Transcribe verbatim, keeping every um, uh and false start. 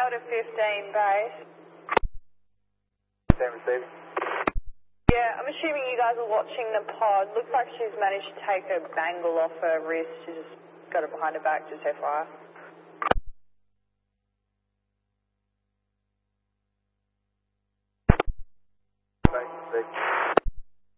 Delta fifteen base. Same receiving. Yeah, I'm assuming you guys are watching the pod. Looks like she's managed to take her bangle off her wrist. She just got it behind her back, just F Y I.